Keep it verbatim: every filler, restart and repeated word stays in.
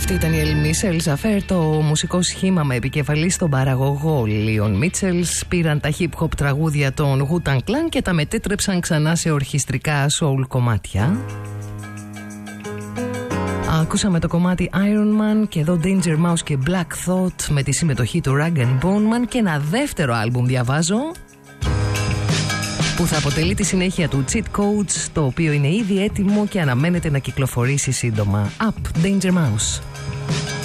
Αυτή ήταν η Ellie Mitchell's Affair, το μουσικό σχήμα με επικεφαλή στον παραγωγό Leon Mitchell. Πήραν τα hip hop τραγούδια των Wu-Tang Clan και τα μετέτρεψαν ξανά σε ορχιστρικά soul κομμάτια. Ακούσαμε το κομμάτι Iron Man και εδώ Danger Mouse και Black Thought με τη συμμετοχή του Rag and Bone Man και ένα δεύτερο άλμπουμ διαβάζω που θα αποτελεί τη συνέχεια του Cheat Codes, το οποίο είναι ήδη έτοιμο και αναμένεται να κυκλοφορήσει σύντομα. Up, Danger Mouse.